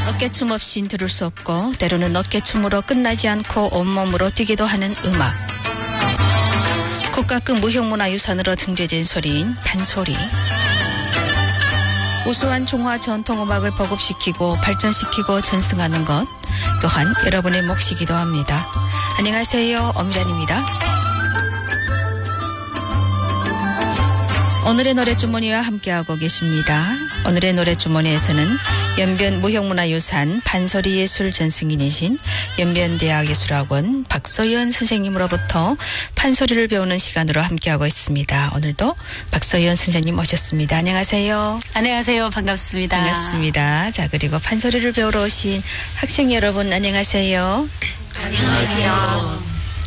어깨춤 없인 들을 수 없고 때로는 어깨춤으로 끝나지 않고 온몸으로 뛰기도 하는 음악. 국가급 무형문화유산으로 등재된 소리인 판소리. 우수한 중화 전통음악을 보급시키고 발전시키고 전승하는 것 또한 여러분의 몫이기도 합니다. 안녕하세요, 엄잔입니다. 오늘의 노래주머니와 함께하고 계십니다. 오늘의 노래주머니에서는 연변 무형문화유산 판소리예술 전승인이신 연변대학예술학원 박소연 선생님으로부터 판소리를 배우는 시간으로 함께하고 있습니다. 오늘도 박소연 선생님 모셨습니다. 안녕하세요. 안녕하세요. 반갑습니다. 반갑습니다. 자, 그리고 판소리를 배우러 오신 학생 여러분 안녕하세요. 안녕하세요.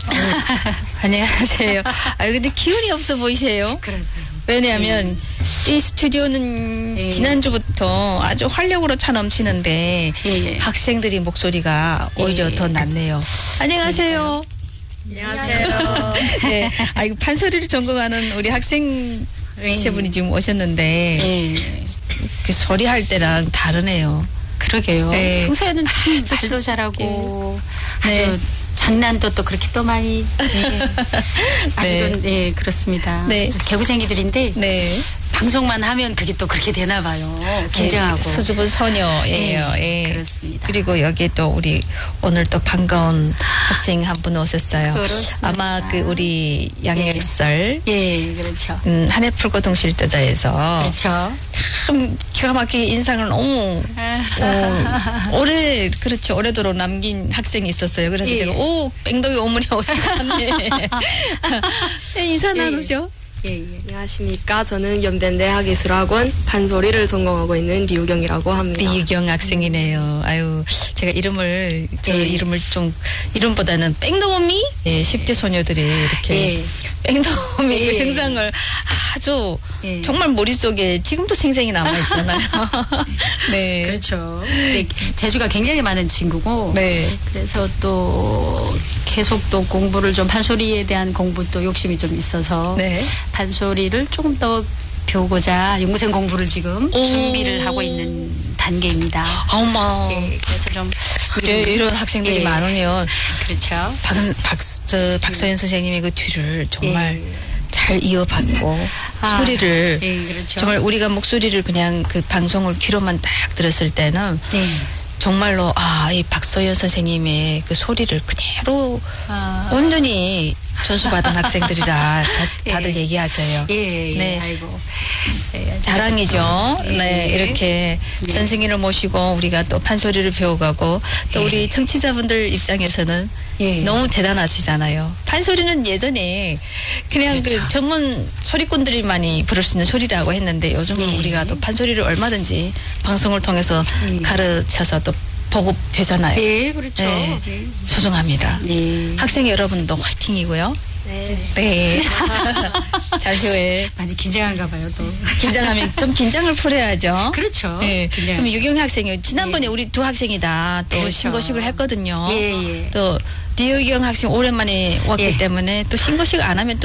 안녕하세요. 근데 기운이 없어 보이세요? 그러세요. 왜냐하면 이 스튜디오는 지난주부터 아주 활력으로 차 넘치는데 학생들이 목소리가 오히려 더 낫네요. 안녕하세요. 안녕하세요. 네, 이거 판소리를 전공하는 우리 학생 세 분이 지금 오셨는데 그 소리할 때랑 다르네요. 그러게요. 네. 평소에는 참 말도 잘하고 아주 장난도 또 그렇게 또 많이 아직은 그렇습니다. 네. 개구쟁이들인데 방송만 하면 그게 또 그렇게 되나 봐요. 긴장하고. 수줍은 소녀예요. 그렇습니다. 그리고 여기 또 우리 오늘 또 반가운 학생 한 분 오셨어요. 그렇습니다. 아마 그 우리 양열설 그렇죠. 한해 풀고 동실떠자에서 그렇죠. 참 기가 막히게 인상을 너무 오래도록 남긴 학생이 있었어요. 그래서 제가 뺑덕이 오므니 오셨네. 인사 나누죠. 안녕하십니까. 저는 연변대학예술학원 판소리를 전공하고 있는 리우경이라고 합니다. 리우경 학생이네요. 아유, 제가 이름을 이름보다는 뺑덕오미 10대 소녀들이 이렇게 뺑덕오미 그 형상을 아주 정말 머릿속에 지금도 생생히 남아 있잖아요. 네. 그렇죠. 재주가 굉장히 많은 친구고 그래서 또 계속 또 공부를 좀 판소리에 대한 공부 또 욕심이 좀 있어서 판소리를 조금 더 배우고자 연구생 공부를 지금 준비를 하고 있는 단계입니다. 어머. 그래서 좀 이런 학생들이 많으면 그렇죠. 박소연 선생님의 그 뒤를 정말 잘 이어받고 소리를 그렇죠. 정말 우리가 목소리를 그냥 그 방송을 귀로만 딱 들었을 때는 정말로 이 박소연 선생님의 그 소리를 그대로 온전히 전수받은 학생들이라 다들 얘기하세요. 아이고. 자랑이죠. 이렇게 전승인을 모시고 우리가 또 판소리를 배워가고 또 우리 청취자분들 입장에서는 너무 대단하시잖아요. 판소리는 예전에 그냥 그 전문 소리꾼들이 많이 부를 수 있는 소리라고 했는데 요즘은 우리가 또 판소리를 얼마든지 방송을 통해서 가르쳐서 또 보급되잖아요. 그렇죠. 소중합니다. 학생 여러분도 화이팅이고요. 잘 효해. 많이 긴장한가 봐요, 또. 긴장하면 좀 긴장을 풀어야죠. 그렇죠. 그럼 유경 학생이 지난번에 우리 두 학생이 다 또 신고식을 했거든요. 또 리우경 학생 오랜만에 왔기 때문에 또 신고식 안 하면 또